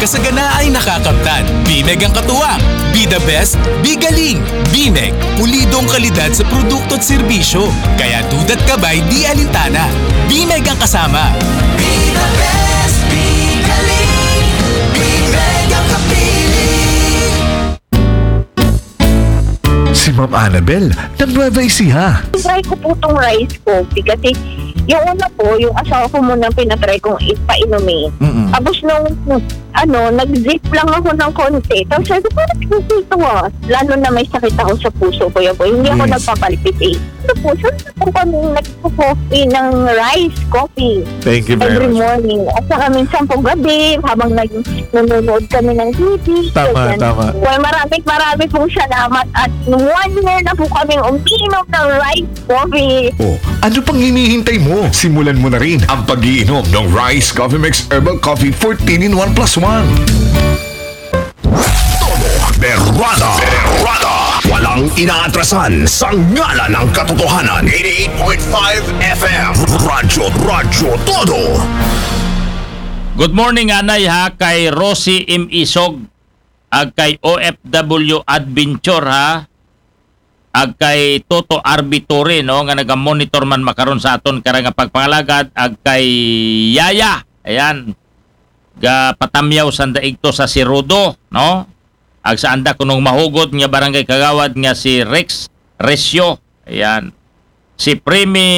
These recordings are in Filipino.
sa gana ay nakakaptan. Bimeg ang katuwang. Be the best, be galing. Bimeg, pulidong kalidad sa produkto at serbisyo. Kaya dudat kabay di alintana. Bimeg ang kasama. Be the best, be galing. Bimeg ang kapili. Si Ma'am Annabel, nag-Nueva Ecija. Try ko po itong rice coffee kasi yung una po, yung asawa ko muna pinatry kong ipainumin. Tapos nung, nag-zip lang ako ng konti. Tapos sabi ko, parang ito lalo na may sakit ako sa puso ko yun po. Hindi ako nagpapalpitate. Ano po, saan po kami nagpo-coffee ng rice coffee? Thank you very Every much. morning. At saka minsan po gabi, habang nanonood kami ng TV. Tama, ganyan. tama. Well, marami pong salamat. At 1 year na po kaming uminom ng rice coffee. Oh, ano pang hinihintay mo? Simulan mo na rin ang pag-iinom ng Rice Coffee Mix Herbal Coffee 14 in 1 plus 1. Berwada. Walang inaatrasan sa ngalan ng katotohanan. 88.5 FM. Radyo Todo. Good morning, anay ha, kay Rosie M. Isog, ag kay OFW Adventure ha, ag kay Toto Arbitore, no, nga naga-monitor man makaron sa aton karang pagpangalagad, ag kay Yaya, ayan, ga patamyaw sa daigto sa Sirudo, no, ag sa anda kunong mahugot nga barangay kagawad nga si Rex Resio, ayan, si Premi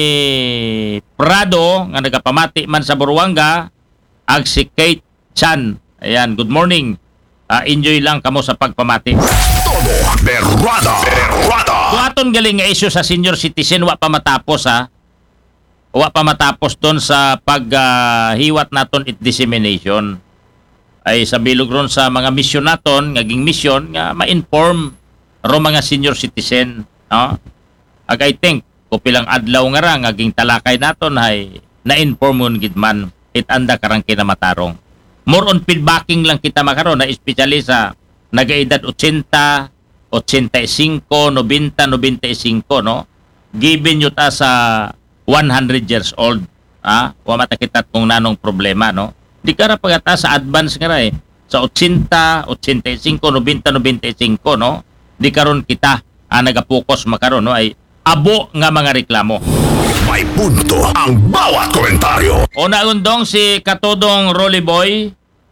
Prado, nga nagapamati man sa Buruanga, ag si Kate Chan, ayan, good morning, enjoy lang kamo sa pagpamati. Todo. Berwada. Kung aton galing nga issue sa senior citizen, wa pa matapos ha. Wa pa matapos doon sa paghiwat naton it dissemination. Ay sa bilog ron sa mga mission naton, ngaging mission nga ma-inform ro mga senior citizen, no? Ag I think kupilang adlaw nga ra ngaging talakay naton ay na-inform mon gid man it anda karang kinamatarong. More on feedbacking lang kita makaron na especially sa nagaedad 80, 85, 90, 95, no? Given nyo ta sa 100 years old, ha? Wa matakitat kung nanong problema, no? Di ka ra pagata sa advance nga ra eh. Sa 80, 85, 90, 95, no? Di karon kita nagapokus makaron, no? Ay abo nga mga reklamo. May punto ang bawat komentaryo. O naundong si Katodong Rolly Boy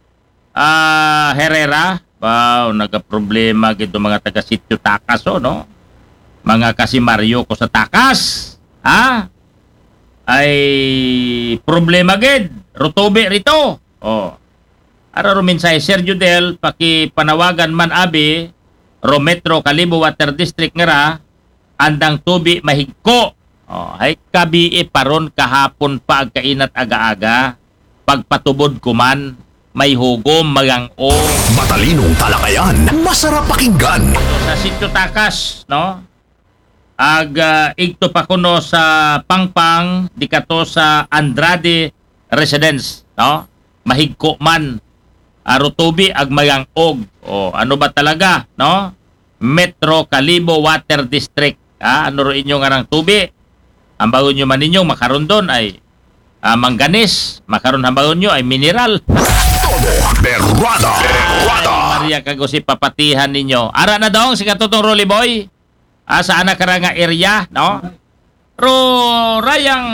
Herrera. Wow, nagka-problema gito mga taga-sityo Takas, no? Mga kasi Mario ko sa Takas. Ha? Ay problema gid. Rutobe rito. Oh. Ara ruminsay Sergio Del pakipanawagan man abi Rometro Calibo Water District nga ra andang tubi mahigko. Oh, hay kabi paron kahapon pa ag kainat aga-aga. Pagpatubod ko man may hugom magang-o. Matalinong talakayan, masarap pakinggan. Sa Sitio Takas, no? Ag igto pa kuno sa Pangpang, di kato sa Andrade Residence, no? Mahigko man. Arutubi ag magang-og. O ano ba talaga, no? Metro Calibo Water District. Ano ro inyo nga rang tubi? Ang bago nyo man ninyo makaron doon ay mangganis. Makaron ang bago nyo ay mineral. Berwada. Maria Kagosi papatihan ninyo. Ara na daw si katutong Rolly Boy. Sa anak ka nga area, no? Ro rayang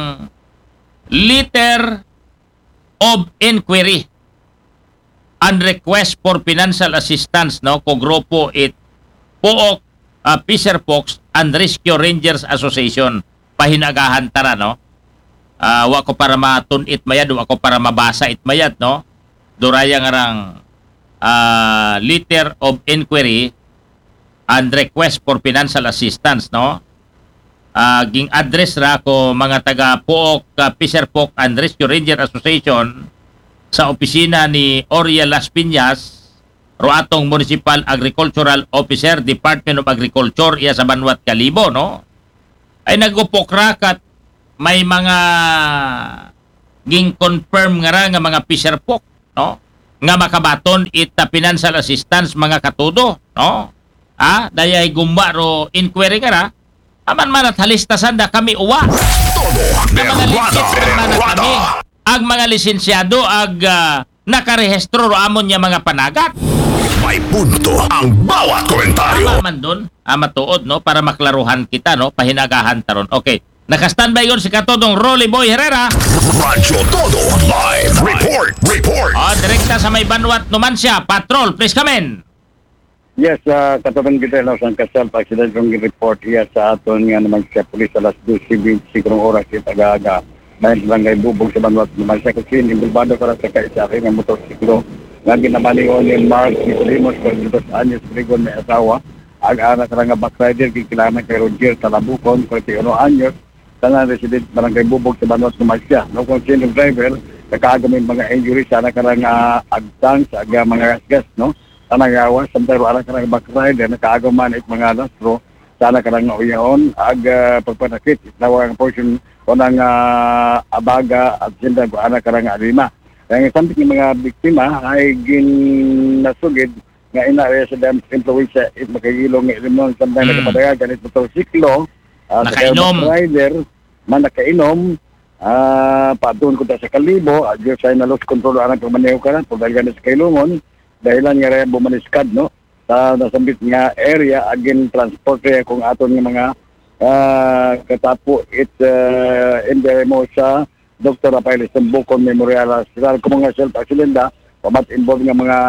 letter of inquiry and request for financial assistance, no? Ko grupo it Pook Fisher Fox and Rescue Rangers Association. Pahinagahan tara, no? Wa ko para matunit mayad, wa ko para mabasa it mayad, no? Duraya nga rang letter of inquiry and request for financial assistance, no? Ging address ra ko mga taga Pook Fisher Folk and Rescue Ranger Association sa opisina ni Oriel Las Piñas, roatong Municipal Agricultural Officer, Department of Agriculture, iya sa Banwat Calibo, no? Ay nagupokrakat may mga ging confirm nga ra nga mga Fisher Folk, no? Nga makabaton ita financial assistance mga katudo, no? Dayay gumba ro inquiry nga ra. Aman man at halistasan da kami uwa. Todo. Ang mga legit man kami. Ang mga lisensyado ag nakarehistro ro amon niya mga panagat. May punto ang bawat komentaryo. Tama man doon, matuod, no? Para maklaruhan kita, no? Pahinagahan taron. Okay. Naka-standby yun si Katodong Rolly Boy Herrera. Radyo Todo Live Report. Direkta sa may Banwat Numancia. Patrol, please come in. Yes, katapang kita lang sa kasal accident kong report iya sa aton nga naman sa pulis alas 12:25 oras sa tagaga. Dahil lang kay bubog sa Banwat Numancia kasi imbulbado para sa kaisari ng motorsiklo. Nga ginamalingon ni Mark Nicolimos kung 2 anyos Rigon may asawa. Ag-anak nga backrider kailangan kay Roger Talabukon 41 anyos. Tanang resident barangay Bubog sa Banwat Numancia. No kung sino driver, nakaagamay mga injury sana karang agtang sa aga mga gasgas, no? Tanang gawa, samtaro anak karang back rider, nakaagaman it mga lastro, sana karang uyaon, pagpanakit, itawag ang portion o ng abaga at sinda ko anak karang alima. Kaya samtang yung mga biktima ay ginasugid nga ina-resident employee sa makagilong ng ilimnon samtang nakapadagan it motorsiklo. Nakainom. Rider, man nakainom, paatuon ko ta sa kalibo, adyo sa na lost control anak ng maneho ka na, pagdagan sa kailungon, dahilan nga rin bumaniskad, no? Sa nasambit nga area, agin transport rin kung aton ng mga katapo, indere mo sa Dr. Rafael Sambukon Memorial Hospital. Kung mga self-accidenta, pamat involved nga mga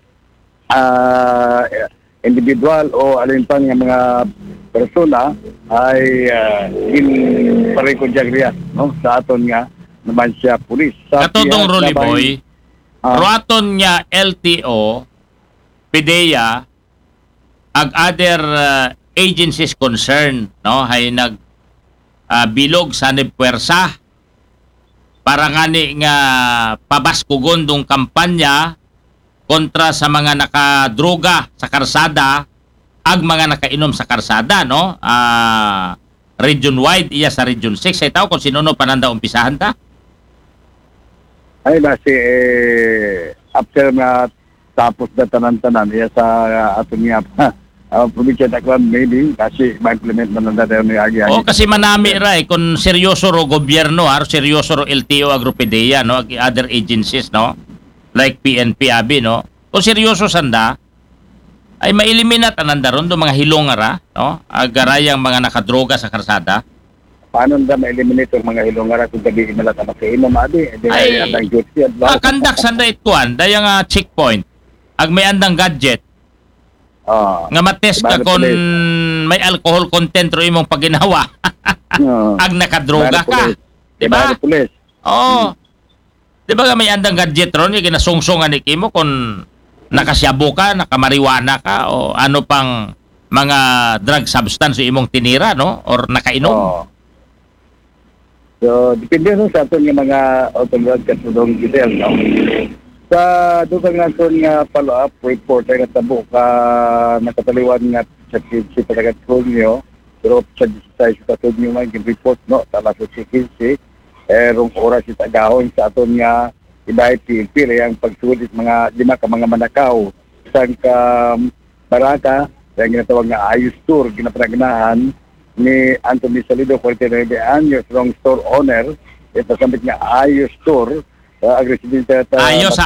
individual o alinpan nga mga persona ay pareho jagriya, no? Sa aton nga naman siya pulis. Katodong Rolly Boy, roaton nga LTO, PDEA, ag other agencies concerned, no? Hay nag bilog sa puwersa para ngani nga pabaskugon dong kampanya kontra sa mga nakadroga sa karsada ag mga nakainom sa karsada, no? Region-wide, iya sa Region 6. Ay tao kung sino no pananda umpisahan ta? Ay, basi, after na tapos na tanan-tanan, iya sa aton nga probinsya Tacloban, maybe, kasi ma-implement na nanda tayo ni Agi. O, kasi manami ray, kung seryoso ro gobyerno, seryoso ro LTO, Agropedia, no? Other agencies, no? Like PNP, abi, no? Kung seryoso sanda, ay ma-eliminate ananda ron do mga hilongara, no? Agarayang mga nakadroga sa karsada. Paano na ma-eliminate ang mga hilongara kung gabi inalat ang makainom, abi? Ay, kandak sanda ituan, dayang checkpoint. Ag may andang gadget, nga matest ka kung may alcohol content ro imong paginawa. Ag nakadroga ka. Diba? Oo. Diba nga may andang gadget ron, yung ginasungsongan ni Kimo kung nakasyabo ka, nakamariwana ka, o ano pang mga drug substance imong tinira, no? Or nakainom. So, depende no sa aton nga mga otoridad katulong detail, no? Sa dutang naton nga follow-up report ay natabo ka nakataliwan nga sa si Pagkatrolyo, pero sa 16 katulong nga report, no? Tala sa 15, rong oras sa tagahon sa aton nga ibahay PNP ang pagsulit mga lima ka mga manakaw isang ka baraka yung ginatawag nga Ayos Tour ginapanaganahan ni Anthony Salido 49 anyos strong store owner ito sambit nga Ayos Tour agresidente Ayos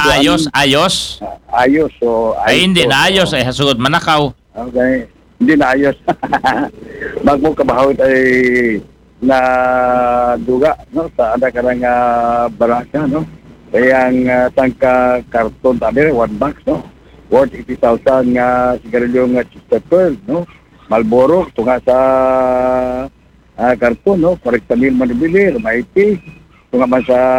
so ay hindi na ayos ay hasugod manakaw. Okay, hindi na ayos. Magmo kabahawit ay na duga, no, sa ada karang baraka, no. Kayang tangka karton tabi 1 box, no, worth 80,000 nga sigarilyo nga Chester Pearl, no, Marlboro tunga sa karton, no, 40,000 manibili, Rumaiti tunga man sa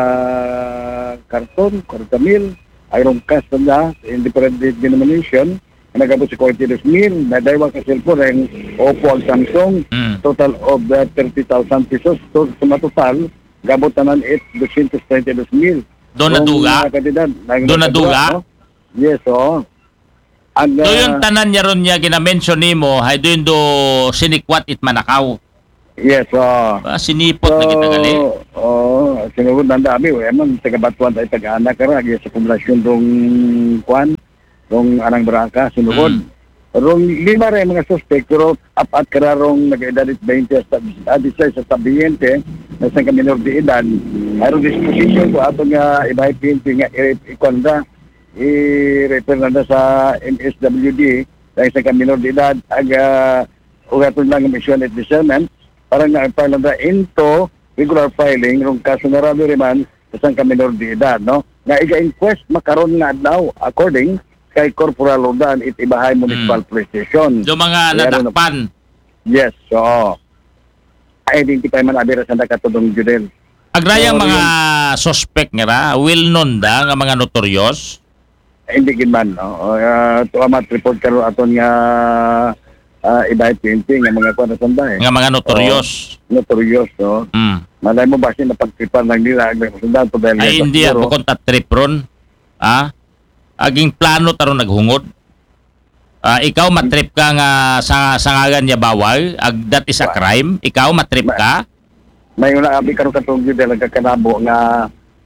karton 40,000 ayrong cash na independent denomination nagabot sa 42,000 na daywa ka cellphone ang Oppo ang Samsung total of the 30,000 pesos so sa total gabot tanan 232,000. Doon naduga? Doon naduga? No? Yes, oh. Do yung tanan niya ron niya ginamention nimo, hay doon do sinikwat it manakaw. Yes, oh. Sinipot na gitagali. Sinugod na dami, man taga-batuan tayo taga-anak kara, sa populasyon dong kwan, dong anang barangka, sinugod. Rong 5 rin mga suspect, pero apat kararong nag-edadit 20 sa sa sabiente, na sa minor de edad. Mayroong disposition ko ato nga ibay PNP nga i-konda, i-refer na sa MSWD, dahil sa minor de edad, ugaton lang ang mission at discernment, para nga iparlanda into regular filing, rong kaso na rado rin sa minor de edad, no? Nga iga-inquest makaroon nga daw, according kay Corporal Rodan it Ibahay Municipal Police Station. Yung mga nadakpan. Yes, so identify man abira sa nakatudong judel. Agrayang So, mga suspect nga ra, well known da nga mga notorious. Hindi gid man, no. Tuamat report karon aton nga Ibahay PNP nga mga kuan sanda Nga mga notorious. notorious, no. Malay mo ba siya napagtripan lang nila ang sundan to dahil Ay hindi ako konta trip ron. Aging plano taron naghungod. Ikaw matrip ka nga sa sangagan niya bawal, that is a crime. Ikaw matrip ka. May una abi karon katong judel nagkakanabo nga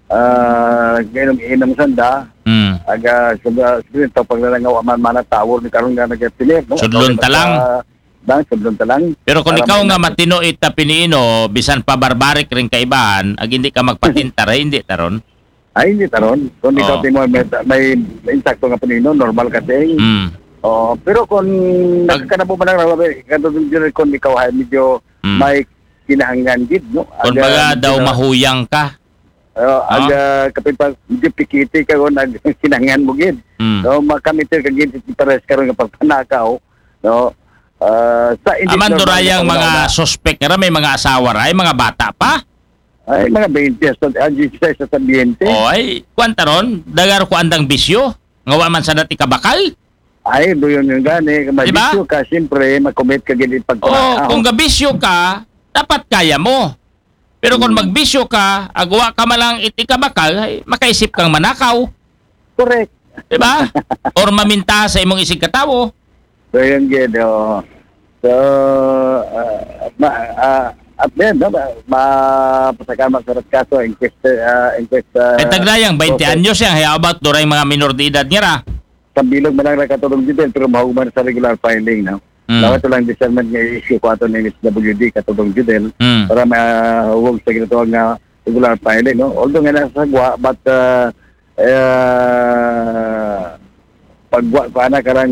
inom sanda. Aga sabi to paglalangaw man mana tawor ni karon nga nagapilip, no. Sudlon ta lang. Sudlon ta lang. Pero kung ikaw nga matino ita piniino, bisan pa barbaric rin kaibahan, ag hindi ka magpatintar, hindi taron. Ay, hindi taron. Kung ikaw mo may insakto nga panino, normal kasi. Pero kung nagkakanabo man lang, katulad din kung ikaw ay medyo may kinahanglan gid, no? Kung baga daw mahuyang ka. Aga kapit pa medyo pikiti ka kung kinahanglan mo gid. So makamitir ka gid pares karon nga pagpanakaw, no? Sa Aman durayang mga suspect nga may mga asawa ra, mga bata pa. Ay, mga 20 sa sabiente. Ay, kwanta ron, dagar ko andang bisyo. Ngawa man sa dati kabakal. Ay, doon yung gani. Mabisyo ka, siyempre, makomit ka ganit pagkunakaw. Kung gabisyo ka, dapat kaya mo. Pero kung magbisyo ka, agawa ka malang itikabakal, ay, makaisip kang manakaw. Correct. Diba? Or maminta sa imong isig katawo. So, yun, Gedo. So, at then, no, mapasakamak sa kaso, inquest. Tagrayang, 20 anyos yan, how about doray mga minor de edad niya ra? Sa bilog man lang nakatulong dito, pero mahuman sa regular filing, no? Dapat lang discernment nga issue ko ato ng SWD katulong judel para mahuwag sa ginatawag nga regular filing, no? Although nga nasa sagwa, but pagwa ko na karang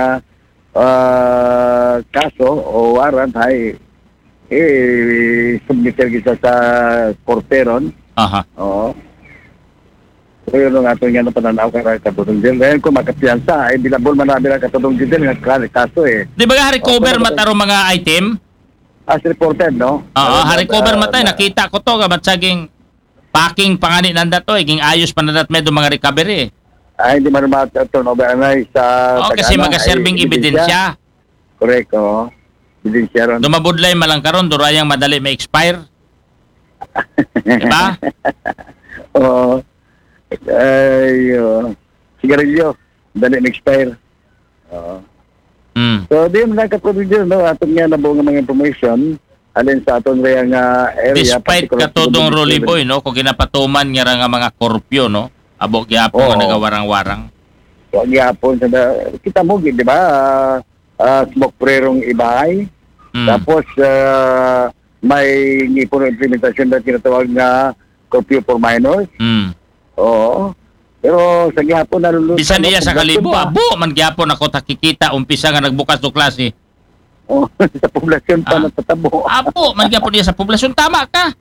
kaso o warrant ay submitter kita sa korteron. Aha. Oo. So yun ang ato nga napananaw karang katulong judel. Ngayon kung makapiyansa, ay bilabol man namin ang katulong judel nga kaso Di ba ha-recover mataro mga item? As reported, no? Oo, ha-recover matay. Nakita ko to, matsaging packing pangani nanda to, iging ayos pa nandat medyo mga recovery. Ay, hindi man turnover anay sa... Kasi magaserbing ebidensya. Correct, oo. Ebidensya ron. Dumabudlay malang karon, durayang madali may expire. Diba? Oo. Ay, sigarilyo. Dali na-expire. Oo. So, di mo nakaprodyo, no? Atong nga nabuo nga mga information alin sa atong reyang area. Despite katodong Rolly Boy, no? Kung ginapatuman nga nga mga korpyo, no? Abo gyapon nga nagawarang-warang. So, gyapon. Kita mo, di ba? Smoke prerong ibahay. Tapos, may ngipon implementasyon na tinatawag na curfew for minors. Oo. Pero sa gyapon naluluto. Bisan niya sa Kalibo, abo man gyapon ako takikita umpisa nga nagbukas do klase. Oh, sa poblasyon pa natatabo. Abo man gyapon niya sa poblasyon, tama ka.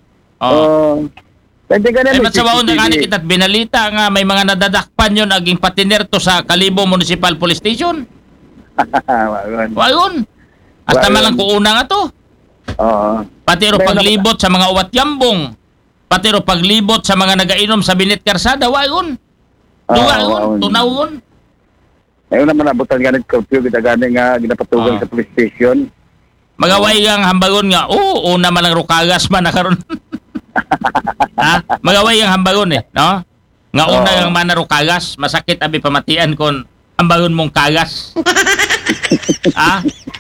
Pwede ka na ay matsabaon na kani kita't binalita nga may mga nadadakpan yon aging patiner to sa Kalibo Municipal Police Station. Wayon. Hasta malang kuuna nga to. Pati ro paglibot sa mga uwat yambong. Pati ro paglibot sa mga nagainom sa Binit Karsada, wayon. Duwayon, tunawon. Ngayon naman nabutan ganit curfew, kita gani nga ginapatugan sa police station. Mga wayang hambagon nga, una malang rukagas man na karon. Ha? Mga wayang hambagon no? Nga una yang mana rukagas, masakit abi pamatian kon hambagon mong kagas. Ha?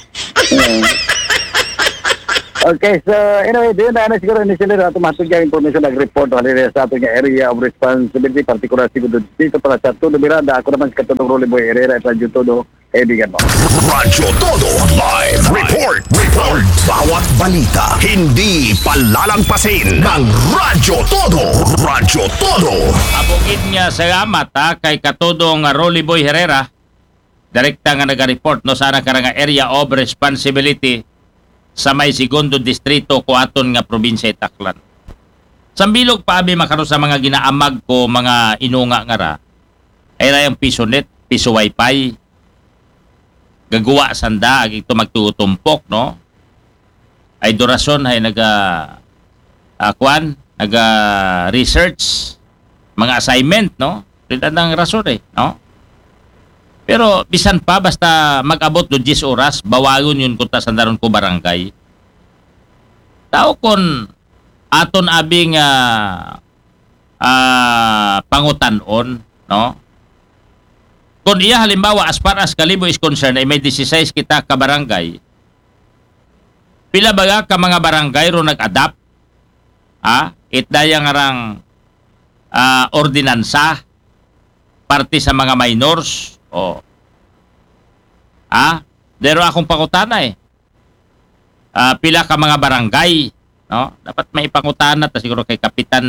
Okay, so anyway, doon na siguro initially na tumasok yung information nag-report halina sa ating area of responsibility, particular siguro dito para sa Tudo Miranda. Ako naman si Katulong Rolly Boy Herrera at Radyo Todo. kaibigan mo. Radyo Todo Live Report. Bawat balita hindi palalampasin ng Radyo Todo. Radyo Todo. Abugid nga salamat kay katudong Rolly Boy Herrera. Direkta nga naga-report no sana karang area of responsibility sa may segundo distrito ko aton nga probinsya Taclan. Sambilog pa abi makaroon sa mga ginaamag ko mga inunga nga ra. Ay rayang piso net, piso wifi. Gagawa sanda ag ito magtutumpok no. Ay durasyon ay naga research mga assignment no. Ridandang rason no. Pero bisan pa basta mag-abot do 10 oras bawagon yun kunta sandaron ko barangay. Tao kon aton abing pangutanon no. Kung iya halimbawa as far as Kalibo is concerned ay may 16 kita ka barangay. Pila baga ka mga barangay ro nag-adapt? Itdaya nga rang ordinansa parte sa mga minors. Dero akong pangutana pila ka mga barangay, no? Dapat may pangutana ta siguro kay Kapitan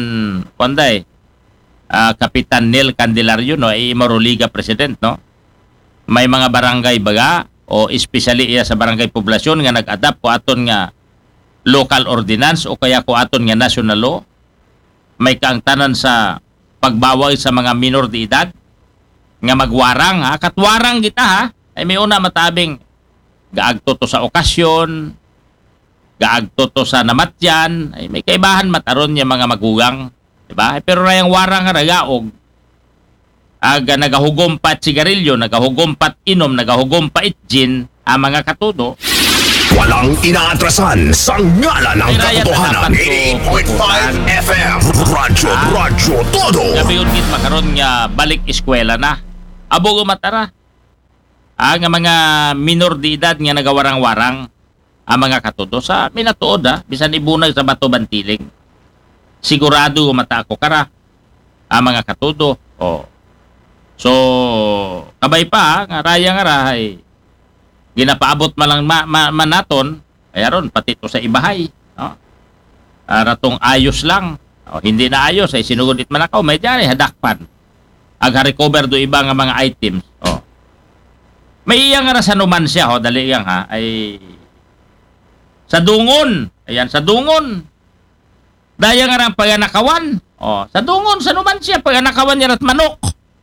Kapitan Neil Candelario no ay Maroliga president no. May mga barangay baga o especially iya sa barangay poblasyon nga nag-adapt ko aton nga local ordinance o kaya ko aton nga national law. May kaangtanan sa pagbawal sa mga minor de edad nga magwarang katwarang kita ay may una matabing gaagto to sa okasyon, gaagto to sa namatyan, ay may kaibahan mataron niya mga magugang. Diba? Pero rayang warang nga ragaog nagahugompat sigarilyo, nagahugompat inom, nagahugompat gin ang mga katudo. Walang inaatrasan sa ngalan ng katotohanan. 88.5 FM. Radyo Todo. Gabi unit makaroon nga balik eskwela na. Abo matara. Nga mga minor de edad nga nagawarang-warang ang mga katudo sa minatuod bisan ibunag sa bato bantiling. Sigurado mata ako kara ang mga katudo. So kabay pa nga raya nga rahay ginapaabot malang manaton ay aron pati to sa ibahay no. Ratong ayos lang hindi na ayos ay sinugod it manakaw may diyan hadakpan ag recover do iba nga mga items may iya nga sa numan siya dali yang ay sa dungon ayan sa dungon daya nga rang paganakawan. Sa dungon, sa numan siya, paganakawan niya rat manok.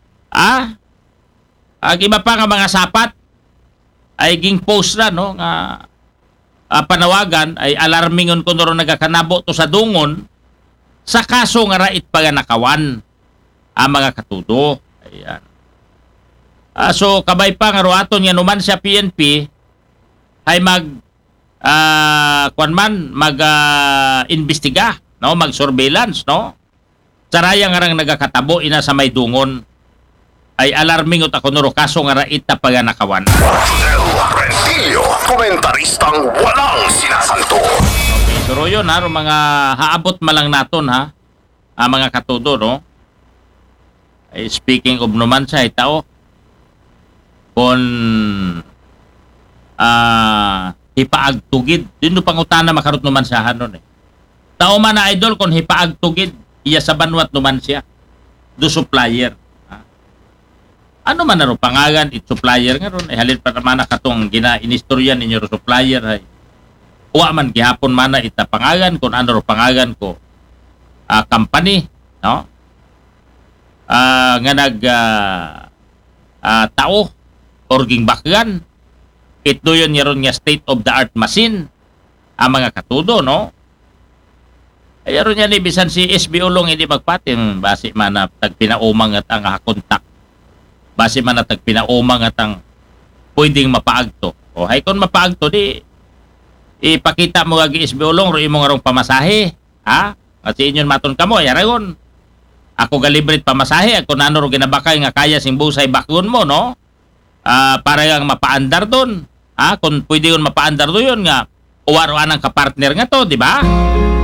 Iba pa nga mga sapat, ay ging post na, no, nga panawagan, ay alarmingon ko naro nagakanabo to sa dungon, sa kaso nga rait paganakawan, ang mga katudo. Ayan. So, kabay pa nga roaton nga numan siya PNP, ay mag-investiga. No, mag-surveillance, no? Saraya nga rang nagakatabo ina sa may dungon ay alarming ako nuro kaso nga rait na paganakawan. Del Rentillo, komentaristang walang sinasanto. Okay, so yun mga haabot malang naton ang mga katudo, no? Ay, speaking of naman sa tao kung hipaagtugid, din pangutana makarot naman sa hanon Tao man na idol kung hipaagtugid iya sa banwat numan siya do supplier. Ano man naro pangagan it supplier nga ron ay halin pa naman katong gina-inistorya ninyo ro supplier ay wa man gihapon man na ita pangagan kung ano ro pangagan ko company no nga nag tao or gingbakgan ito yun yaron nga state of the art machine ang mga katudo no. Ay aron niya ni bisan si SB Ulong hindi magpatin base man na tagpinaumang at ang kontak. Base man na tagpinaumang at ang pwedeng mapaagto. Hay kon mapaagto di ipakita mo agi SB Ulong ro imong arong pamasahe, Kasi inyon maton kamo ay aragon. Ako galibrit pamasahe ako nano ro ginabakay nga kaya sing busay bakyon mo no. Para yang mapaandar don. Kung pwede yun mapaandar do yun nga uwaro anang kapartner nga to, di ba?